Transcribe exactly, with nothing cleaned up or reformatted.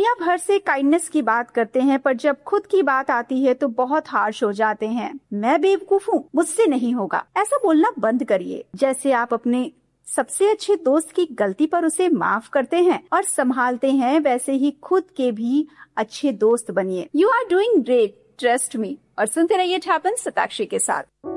दुनिया भर से काइंडनेस की बात करते हैं, पर जब खुद की बात आती है तो बहुत हार्श हो जाते हैं। मैं बेवकूफ हूँ, मुझसे नहीं होगा, ऐसा बोलना बंद करिए। जैसे आप अपने सबसे अच्छे दोस्त की गलती पर उसे माफ करते हैं और संभालते हैं, वैसे ही खुद के भी अच्छे दोस्त बनिए। You are doing great, trust me. और सुनते रहिए इट हैपेंस सताक्षी के साथ।